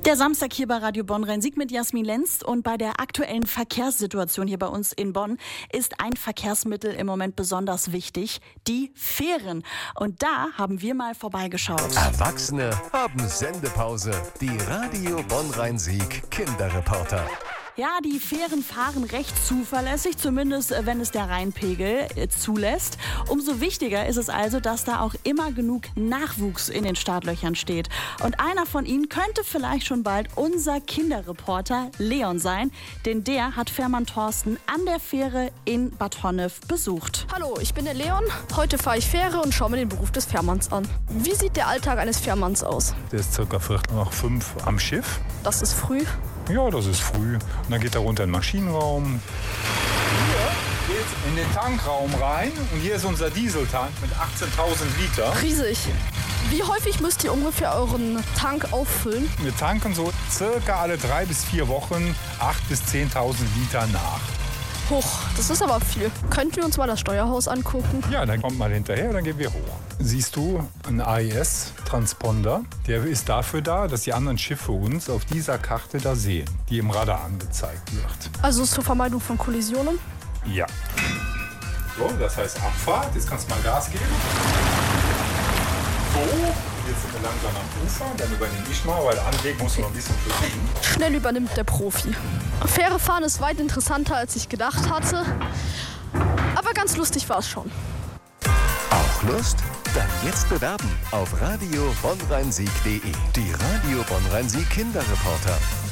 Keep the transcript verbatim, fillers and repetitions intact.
Der Samstag hier bei Radio Bonn-Rhein-Sieg mit Jasmin Lenz, und bei der aktuellen Verkehrssituation hier bei uns in Bonn ist ein Verkehrsmittel im Moment besonders wichtig, die Fähren. Und da haben wir mal vorbeigeschaut. Erwachsene haben Sendepause. Die Radio Bonn-Rhein-Sieg Kinderreporter. Ja, die Fähren fahren recht zuverlässig, zumindest wenn es der Rheinpegel äh, zulässt. Umso wichtiger ist es also, dass da auch immer genug Nachwuchs in den Startlöchern steht. Und einer von ihnen könnte vielleicht schon bald unser Kinderreporter Leon sein, denn der hat Fährmann Thorsten an der Fähre in Bad Honnef besucht. Hallo, ich bin der Leon. Heute fahre ich Fähre und schaue mir den Beruf des Fährmanns an. Wie sieht der Alltag eines Fährmanns aus? Der ist circa Viertel nach fünf am Schiff. Das ist früh. Ja, das ist früh. Und dann geht er runter in den Maschinenraum. Hier geht's in den Tankraum rein. Und hier ist unser Dieseltank mit achtzehntausend Liter. Riesig. Wie häufig müsst ihr ungefähr euren Tank auffüllen? Wir tanken so circa alle drei bis vier Wochen achttausend bis zehntausend Liter nach. Hoch, das ist aber viel. Könnten wir uns mal das Steuerhaus angucken? Ja, dann kommt mal hinterher, dann gehen wir hoch. Siehst du einen A E S-Transponder? Der ist dafür da, dass die anderen Schiffe uns auf dieser Karte da sehen, die im Radar angezeigt wird. Also zur Vermeidung von Kollisionen? Ja. So, das heißt Abfahrt. Jetzt kannst du mal Gas geben. So, jetzt sind wir langsam am Ufer. Dann übernehme ich mal, weil anlegen muss man noch ein bisschen fliegen. Schnell übernimmt der Profi. Fähre fahren ist weit interessanter, als ich gedacht hatte. Aber ganz lustig war es schon. Auch Lust? Dann jetzt bewerben auf radio bonn rhein sieg punkt de. Die Radio Bonn-Rhein-Sieg Kinderreporter.